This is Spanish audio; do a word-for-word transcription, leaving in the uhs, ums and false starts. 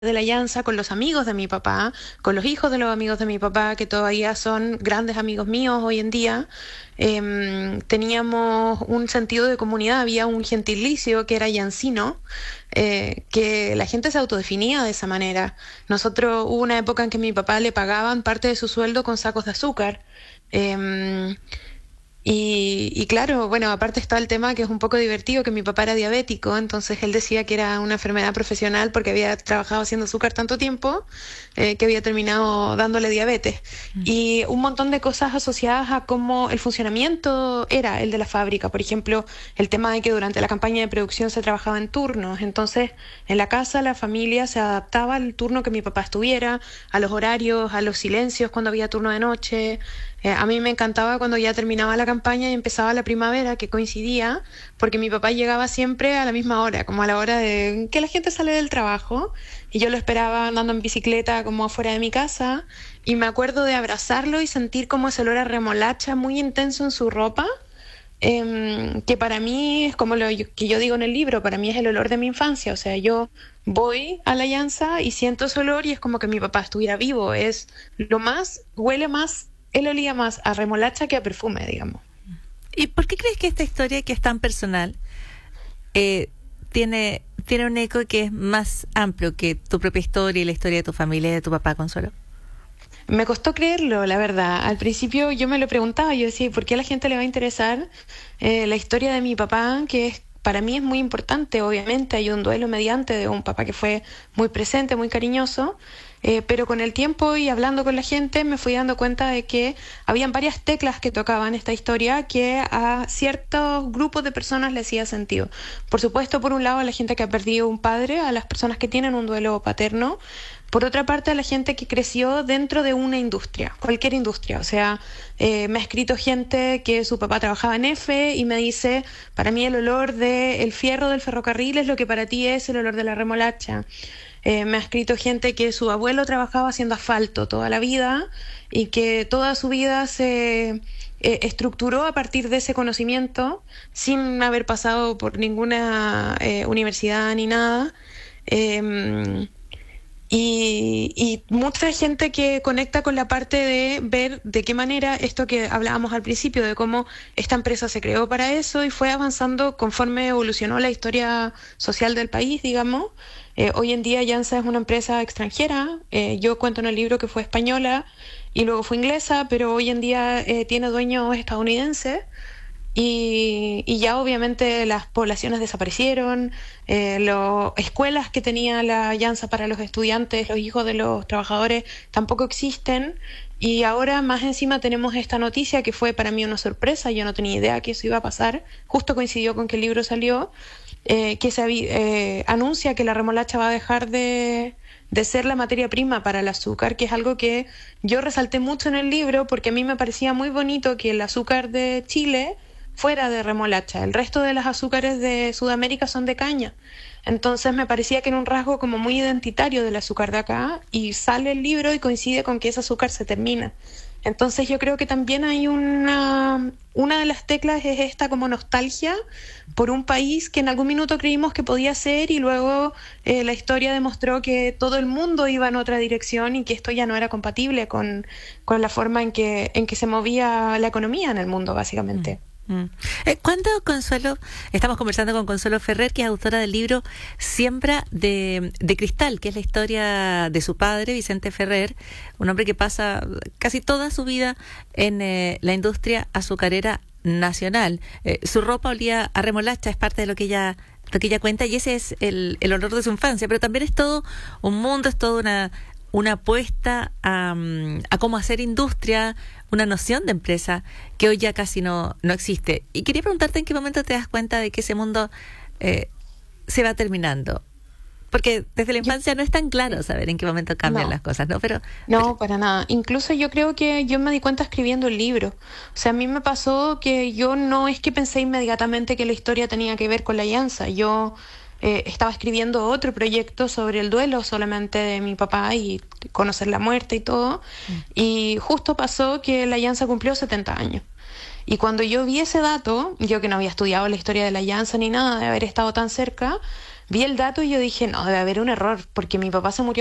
de la Llanza con los amigos de mi papá, con los hijos de los amigos de mi papá, que todavía son grandes amigos míos hoy en día. Eh, teníamos un sentido de comunidad, había un gentilicio que era llancino, eh, que la gente se autodefinía de esa manera. Nosotros, hubo una época en que mi papá le pagaban parte de su sueldo con sacos de azúcar. Eh, Y, y claro, bueno, aparte está el tema que es un poco divertido, que mi papá era diabético, entonces él decía que era una enfermedad profesional porque había trabajado haciendo azúcar tanto tiempo, eh, que había terminado dándole diabetes. Y un montón de cosas asociadas a cómo el funcionamiento era el de la fábrica. Por ejemplo, el tema de que durante la campaña de producción se trabajaba en turnos, entonces en la casa la familia se adaptaba al turno que mi papá estuviera, a los horarios, a los silencios cuando había turno de noche. Eh, a mí me encantaba cuando ya terminaba la campaña y empezaba la primavera, que coincidía, porque mi papá llegaba siempre a la misma hora, como a la hora de que la gente sale del trabajo, y yo lo esperaba andando en bicicleta como afuera de mi casa, y me acuerdo de abrazarlo y sentir como ese olor a remolacha muy intenso en su ropa, em, que para mí es como lo que yo digo en el libro, para mí es el olor de mi infancia. O sea, yo voy a la Llanza y siento ese olor y es como que mi papá estuviera vivo, es lo más, huele más, él olía más a remolacha que a perfume, digamos. ¿Y por qué crees que esta historia, que es tan personal, eh, tiene, tiene un eco que es más amplio que tu propia historia y la historia de tu familia y de tu papá, Consuelo? Me costó creerlo, la verdad. Al principio yo me lo preguntaba, yo decía, ¿por qué a la gente le va a interesar eh, la historia de mi papá? Que es, para mí es muy importante, obviamente, hay un duelo mediante de un papá que fue muy presente, muy cariñoso, eh, pero con el tiempo y hablando con la gente me fui dando cuenta de que habían varias teclas que tocaban esta historia que a ciertos grupos de personas le hacía sentido. Por supuesto, por un lado, a la gente que ha perdido un padre, a las personas que tienen un duelo paterno. Por otra parte, a la gente que creció dentro de una industria, cualquier industria. O sea, eh, me ha escrito gente que su papá trabajaba en F y me dice, para mí el olor del fierro del ferrocarril es lo que para ti es el olor de la remolacha. Eh, me ha escrito gente que su abuelo trabajaba haciendo asfalto toda la vida y que toda su vida se eh, estructuró a partir de ese conocimiento sin haber pasado por ninguna eh, universidad ni nada. Eh, Y, y mucha gente que conecta con la parte de ver de qué manera esto que hablábamos al principio, de cómo esta empresa se creó para eso y fue avanzando conforme evolucionó la historia social del país, digamos. Eh, hoy en día Llanza es una empresa extranjera. Eh, yo cuento en el libro que fue española y luego fue inglesa, pero hoy en día eh, tiene dueños estadounidenses. Y, y ya obviamente las poblaciones desaparecieron, eh, las escuelas que tenía la Llanza para los estudiantes, los hijos de los trabajadores, tampoco existen. Y ahora más encima tenemos esta noticia que fue para mí una sorpresa, yo no tenía idea que eso iba a pasar, justo coincidió con que el libro salió, eh, que se eh, anuncia que la remolacha va a dejar de, de ser la materia prima para el azúcar, que es algo que yo resalté mucho en el libro porque a mí me parecía muy bonito que el azúcar de Chile fuera de remolacha. El resto de los azúcares de Sudamérica son de caña. Entonces me parecía que era un rasgo como muy identitario del azúcar de acá y sale el libro y coincide con que ese azúcar se termina. Entonces yo creo que también hay una, una de las teclas es esta como nostalgia por un país que en algún minuto creímos que podía ser y luego eh, la historia demostró que todo el mundo iba en otra dirección y que esto ya no era compatible con, con la forma en que, en que se movía la economía en el mundo, básicamente. Mm. Mm. Eh, ¿Cuándo, Consuelo? Estamos conversando con Consuelo Ferrer, que es autora del libro Siembra de, de Cristal, que es la historia de su padre, Vicente Ferrer, un hombre que pasa casi toda su vida en eh, la industria azucarera nacional. Eh, su ropa olía a remolacha, es parte de lo que ella, lo que ella cuenta, y ese es el, el olor de su infancia, pero también es todo un mundo, es toda una una apuesta a, a cómo hacer industria, una noción de empresa que hoy ya casi no, no existe. Y quería preguntarte en qué momento te das cuenta de que ese mundo eh, se va terminando. Porque desde la infancia yo, no es tan claro saber en qué momento cambian no, las cosas, ¿no? Pero no, pero, para nada. Incluso yo creo que yo me di cuenta escribiendo el libro. O sea, a mí me pasó que yo no es que pensé inmediatamente que la historia tenía que ver con la Llanza. Yo Eh, estaba escribiendo otro proyecto sobre el duelo solamente de mi papá y conocer la muerte y todo, mm. y justo pasó que la Llanza cumplió setenta años. Y cuando yo vi ese dato, yo que no había estudiado la historia de la Llanza ni nada, de haber estado tan cerca, vi el dato y yo dije, no, debe haber un error, porque mi papá se murió